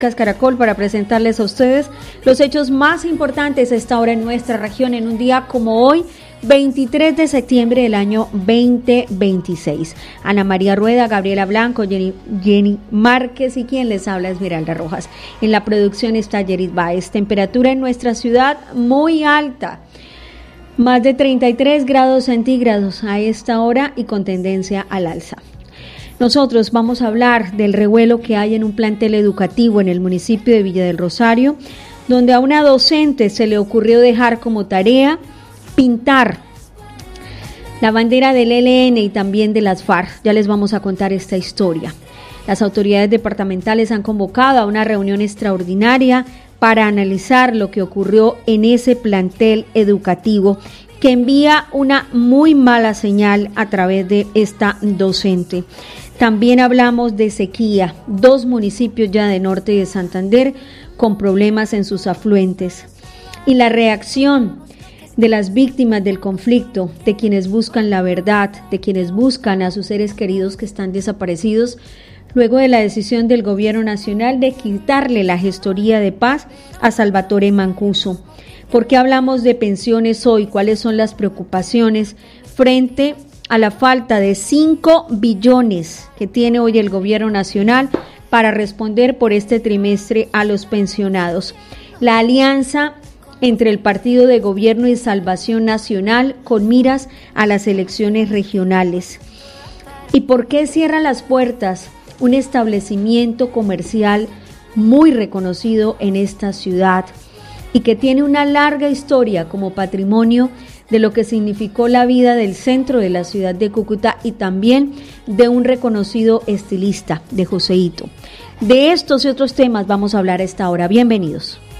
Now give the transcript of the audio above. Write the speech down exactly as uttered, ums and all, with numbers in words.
Caracol para presentarles a ustedes los hechos más importantes a esta hora en nuestra región en un día como hoy, veintitrés de septiembre del año veinte veintiséis. Ana María Rueda, Gabriela Blanco, Jenny, Jenny Márquez y quien les habla Esmeralda Rojas. En la producción está Yerit Baez. Temperatura en nuestra ciudad muy alta, más de treinta y tres grados centígrados a esta hora y con tendencia al alza. Nosotros vamos a hablar del revuelo que hay en un plantel educativo en el municipio de Villa del Rosario, donde a una docente se le ocurrió dejar como tarea pintar la bandera del E L N y también de las FARC. Ya les vamos a contar esta historia. Las autoridades departamentales han convocado a una reunión extraordinaria para analizar lo que ocurrió en ese plantel educativo que envía una muy mala señal a través de esta docente. También hablamos de sequía, dos municipios ya de Norte y de Santander con problemas en sus afluentes. Y la reacción de las víctimas del conflicto, de quienes buscan la verdad, de quienes buscan a sus seres queridos que están desaparecidos, luego de la decisión del gobierno nacional de quitarle la gestoría de paz a Salvatore Mancuso. ¿Por qué hablamos de pensiones hoy? ¿Cuáles son las preocupaciones frente a la falta de cinco billones que tiene hoy el gobierno nacional para responder por este trimestre a los pensionados? La alianza entre el Partido de Gobierno y Salvación Nacional con miras a las elecciones regionales. ¿Y por qué cierra las puertas un establecimiento comercial muy reconocido en esta ciudad y que tiene una larga historia como patrimonio de lo que significó la vida del centro de la ciudad de Cúcuta y también de un reconocido estilista, de Joseito? De estos y otros temas vamos a hablar a esta hora. Bienvenidos.